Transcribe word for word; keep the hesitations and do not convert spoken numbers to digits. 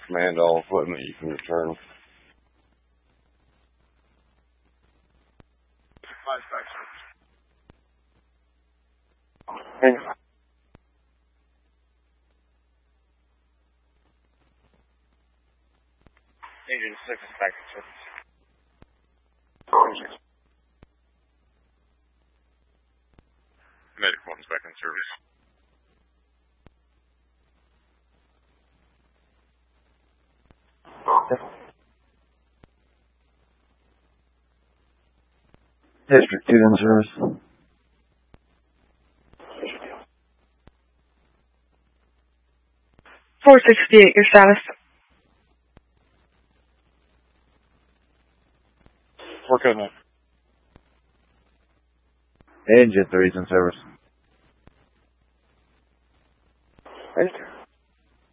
command all equipment. You can return. Hey. Agent six back in service. Medic one's back in service. District two in service. four sixty-eight, your status. We're coming. Engine three's in service. Register.